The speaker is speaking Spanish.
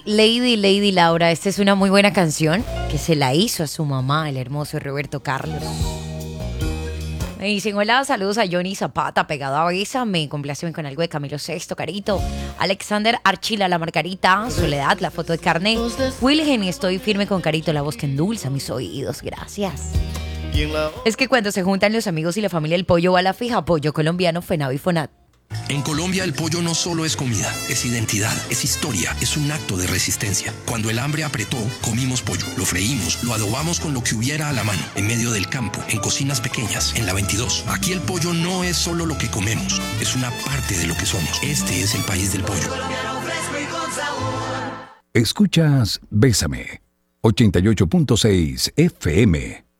Lady Laura, esta es una muy buena canción que se la hizo a su mamá, el hermoso Roberto Carlos. Me dicen, hola, saludos a Johnny Zapata, pegado a Bésame, compláceme con algo de Camilo Sesto, Carito. Alexander Archila, la Margarita, Soledad, la foto de carne. Wilgen, estoy firme con Carito, la voz que endulza mis oídos, gracias. Es que cuando se juntan los amigos y la familia, el pollo va a la fija, pollo colombiano, Fenado y Fonat. En Colombia el pollo no solo es comida, es identidad, es historia, es un acto de resistencia. Cuando el hambre apretó, comimos pollo, lo freímos, lo adobamos con lo que hubiera a la mano, en medio del campo, en cocinas pequeñas, en la 22. Aquí el pollo no es solo lo que comemos, es una parte de lo que somos. Este es el país del pollo. Escuchas Bésame, 88.6 FM.